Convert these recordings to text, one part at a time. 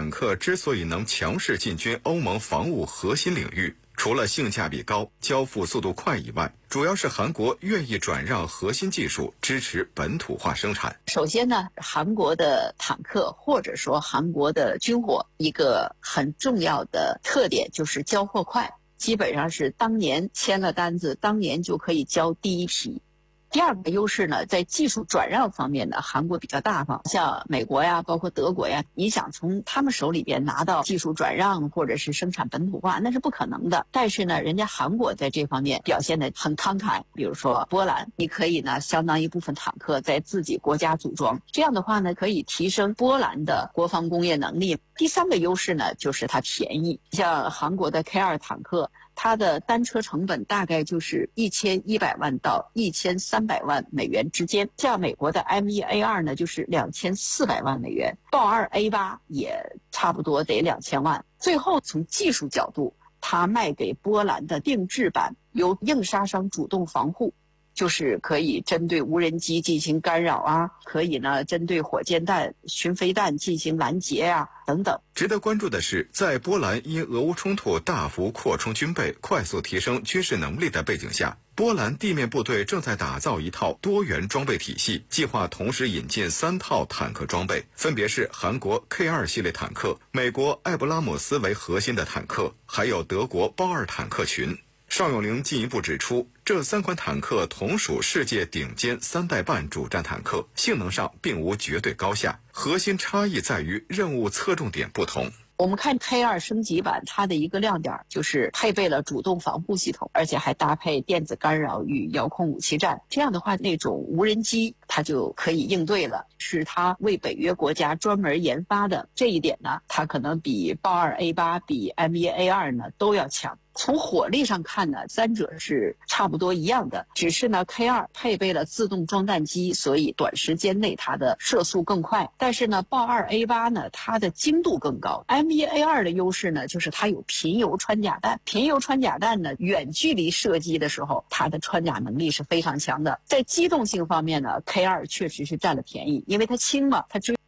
坦克之所以能强势进军欧盟防务核心领域，除了性价比高、交付速度快以外，主要是韩国愿意转让核心技术，支持本土化生产。 首先呢，韩国的坦克或者说韩国的军火，一个很重要的特点就是交货快，基本上是当年签了单子，当年就可以交第一批。第二个优势呢，在技术转让方面呢，韩国比较大方，像美国呀，包括德国呀，你想从他们手里边拿到技术转让或者是生产本土化，那是不可能的。但是呢，人家韩国在这方面表现得很慷慨，比如说波兰，你可以呢相当一部分坦克在自己国家组装，这样的话呢，可以提升波兰的国防工业能力。第三个优势呢，就是它便宜，像韩国的 K2 坦克，它的单车成本大概就是1100万到1300万美元之间，像美国的 M1A2 呢就是2400万美元，豹2 A8 也差不多得2000万。最后从技术角度，它卖给波兰的定制版由硬杀伤主动防护，就是可以针对无人机进行干扰啊，可以呢针对火箭弹、巡飞弹进行拦截啊等等。 值得关注的是，在波兰因俄乌冲突大幅扩充军备、快速提升军事能力的背景下，波兰地面部队正在打造一套多元装备体系，计划同时引进3套坦克装备，分别是韩国 K2 系列坦克、美国艾布拉姆斯为核心的坦克，还有德国豹2坦克群。邵永龄进一步指出，这3款坦克同属世界顶尖3代半主战坦克，性能上并无绝对高下，核心差异在于任务侧重点不同。 我们看 K2 升级版，它的一个亮点就是配备了主动防护系统，而且还搭配电子干扰与遥控武器站。这样的话，那种无人机它就可以应对了，是它为北约国家专门研发的。这一点呢，它可能比豹2 A8、比 M1A2 呢都要强。从火力上看呢，三者是差不多一样的，只是呢 K2 配备了自动装弹机，所以短时间内它的射速更快。但是呢，豹2 A8 呢，它的精度更高。M1A2 的优势呢，就是它有贫铀穿甲弹。贫铀穿甲弹呢，远距离射击的时候，它的穿甲能力是非常强的。在机动性方面呢 ，K2 确实是占了便宜，因为它轻嘛，它只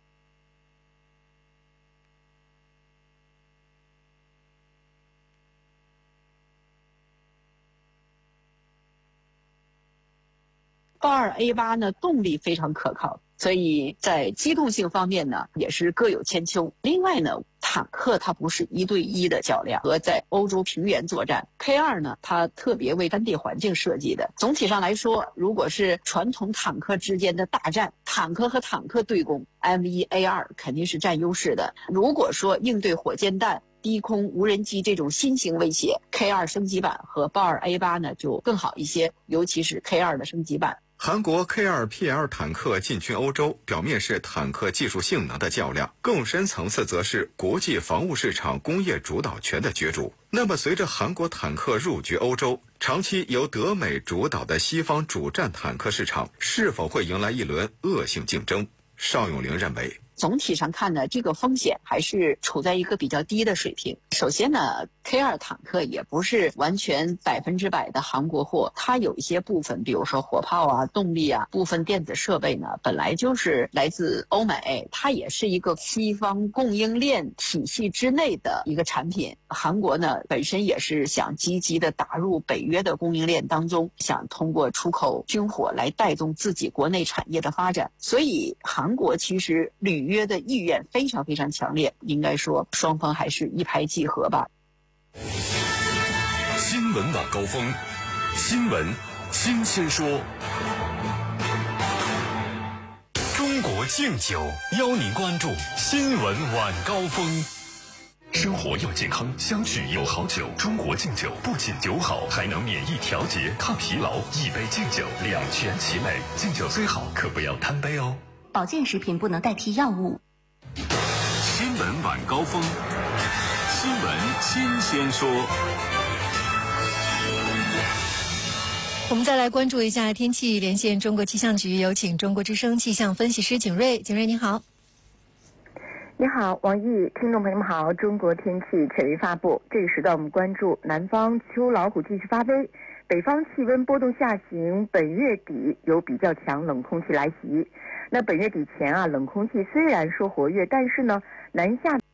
豹2 A8 呢动力非常可靠，所以在机动性方面呢也是各有千秋。另外呢，坦克它不是1对1的较量，和在欧洲平原作战。K2 呢，它特别为山地环境设计的。总体上来说，如果是传统坦克之间的大战，坦克和坦克对攻 ，M1A2 肯定是占优势的。如果说应对火箭弹、低空无人机这种新型威胁， K2 升级版和豹2 A8 呢就更好一些，尤其是 K2 的升级版。 韩国 K2PL 坦克进军欧洲，表面是坦克技术性能的较量，更深层次则是国际防务市场工业主导权的角逐。那么随着韩国坦克入局欧洲，长期由德美主导的西方主战坦克市场是否会迎来一轮恶性竞争？邵永龄认为， 总体上看呢，这个风险还是处在一个比较低的水平。首先呢 ，K2 坦克也不是完全100%的韩国货，它有一些部分，比如说火炮啊、动力啊、部分电子设备呢，本来就是来自欧美，它也是一个西方供应链体系之内的一个产品。韩国呢，本身也是想积极的打入北约的供应链当中，想通过出口军火来带动自己国内产业的发展。所以韩国其实履约的意愿非常非常强烈，应该说双方还是一拍即合吧。 新闻晚高峰，新闻新鲜说。中国敬酒邀您关注新闻晚高峰。生活要健康，相聚有好酒。中国敬酒不仅酒好，还能免疫调节、抗疲劳。一杯敬酒，两全其美。敬酒最好，可不要贪杯哦。 保健食品不能代替药物。 新闻晚高峰，新闻新鲜说。 我们再来关注一下天气，连线中国气象局，有请中国之声气象分析师景睿。景睿您好。 你好，王毅，听众朋友们好。中国天气权威发布，这个时段我们关注南方秋老虎继续发威，北方气温波动下行，本月底有比较强冷空气来袭。那本月底前冷空气虽然说活跃，但是呢，南下